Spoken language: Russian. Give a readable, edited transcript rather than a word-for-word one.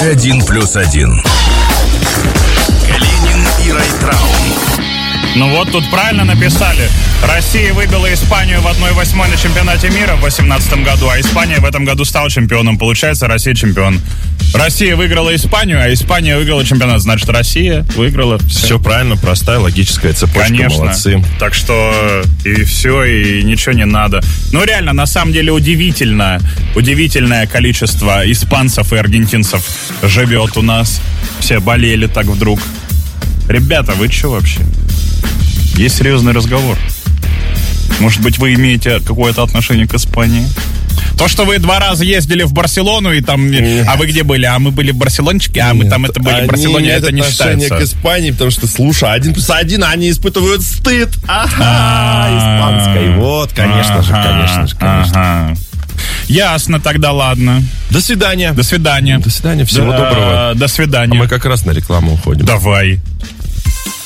1+1. Калинин и Райтраун. Ну вот тут правильно написали. Россия выбила Испанию в 1/8 на чемпионате мира в 2018 году, а Испания в этом году стала чемпионом. Получается, Россия чемпион. Россия выиграла Испанию, а Испания выиграла чемпионат. Значит, Россия выиграла. Все правильно, простая логическая цепочка. Конечно. Молодцы. Так что и все, и ничего не надо. Ну реально, на самом деле удивительное количество испанцев и аргентинцев живет у нас. Все болели так вдруг. Ребята, вы что вообще? Есть серьезный разговор. Может быть, вы имеете какое-то отношение к Испании? То, что вы 2 раза ездили в Барселону, и там, а вы где были? А мы были в Барселончике, а мы там это были в Барселоне, это не считается. Отношение к Испании, потому что, слушай, 1+1, они испытывают стыд. Испанской. Вот, конечно же. Ясно, тогда ладно. До свидания. До свидания. До свидания, всего доброго. До свидания. А мы как раз на рекламу уходим. Давай.